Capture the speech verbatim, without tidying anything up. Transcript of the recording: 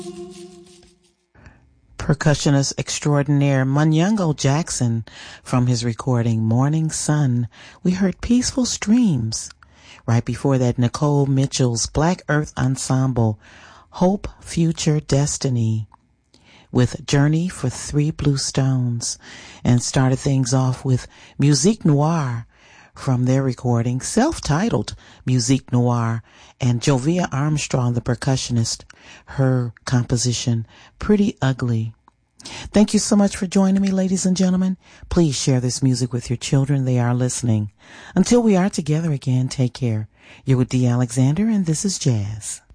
Percussionist extraordinaire Munyungo Jackson from his recording Morning Sun. We heard Peaceful Streams. Right before that, Nicole Mitchell's Black Earth Ensemble, Hope, Future, Destiny, with Journey for Three Blue Stones, and started things off with Musique Noire from their recording, self-titled Musique Noire, and Jovia Armstrong, the percussionist, her composition, Pretty Ugly. Thank you so much for joining me, ladies and gentlemen. Please share this music with your children. They are listening. Until we are together again, take care. You're with Dee Alexander, and this is Jazz.